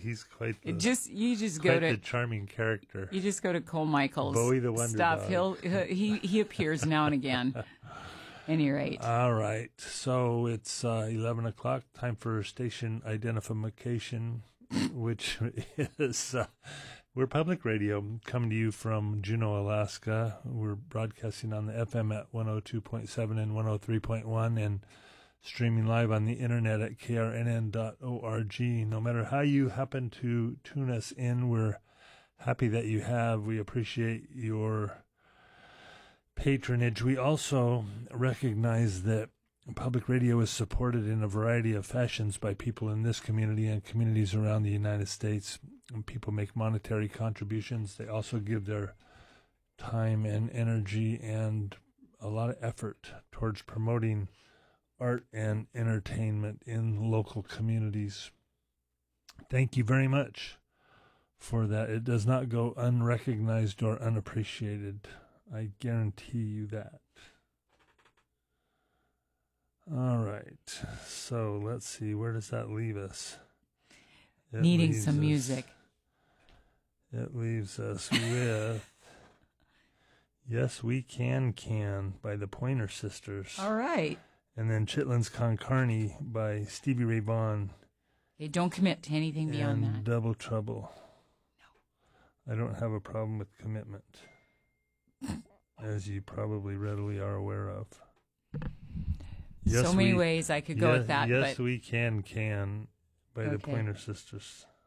he's quite the, you just quite go to the charming character. You just go to Cole Michaels Bowie the Wonder stuff. Dog. He appears now and again. Any rate. All right. So it's 11 o'clock. Time for station identification, which is we're public radio coming to you from Juneau, Alaska. We're broadcasting on the FM at 102.7 and 103.1 and streaming live on the internet at krnn.org. No matter how you happen to tune us in, we're happy that you have. We appreciate your patronage. We also recognize that public radio is supported in a variety of fashions by people in this community and communities around the United States. And people make monetary contributions. They also give their time and energy and a lot of effort towards promoting art and entertainment in local communities. Thank you very much for that. It does not go unrecognized or unappreciated. I guarantee you that. All right. So let's see. Where does that leave us? Needing some music. It leaves us with Yes We Can by the Pointer Sisters. All right. And then Chitlins Con Carne by Stevie Ray Vaughan. They don't commit to anything beyond and that. Double Trouble. No. I don't have a problem with commitment, as you probably readily are aware of. Yes, so many ways I could go with that. Yes, We Can by the Pointer Sisters.